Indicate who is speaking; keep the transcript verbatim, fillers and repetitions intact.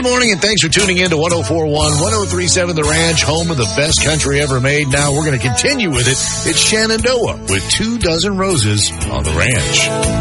Speaker 1: Good morning, and thanks for tuning in to one oh four point one, one oh three point seven The Ranch, home of the best country ever made. Now we're going to continue with it. It's Shenandoah with Two Dozen Roses on The Ranch.